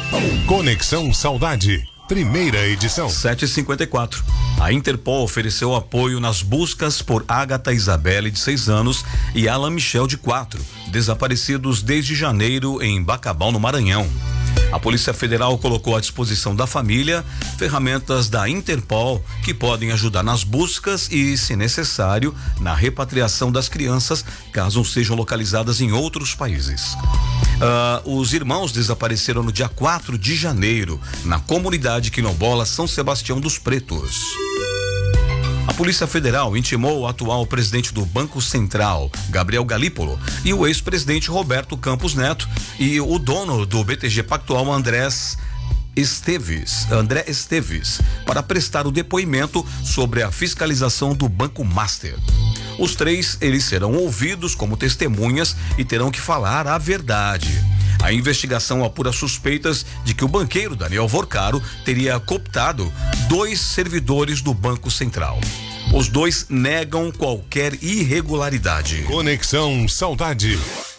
Conexão Saudade, primeira edição. 7h54. A Interpol ofereceu apoio nas buscas por Agatha Isabelle, de 6 anos, e Alan Michel, de 4, desaparecidos desde janeiro em Bacabal, no Maranhão. A Polícia Federal colocou à disposição da família ferramentas da Interpol que podem ajudar nas buscas e, se necessário, na repatriação das crianças, caso sejam localizadas em outros países. Os irmãos desapareceram no dia 4 de janeiro, na comunidade quilombola São Sebastião dos Pretos. A Polícia Federal intimou o atual presidente do Banco Central, Gabriel Galípolo, e o ex-presidente Roberto Campos Neto e o dono do BTG Pactual, André Esteves, para prestar o depoimento sobre a fiscalização do Banco Master. Os três, eles serão ouvidos como testemunhas e terão que falar a verdade. A investigação apura suspeitas de que o banqueiro Daniel Vorcaro teria cooptado 2 servidores do Banco Central. Os dois negam qualquer irregularidade. Conexão Saudade.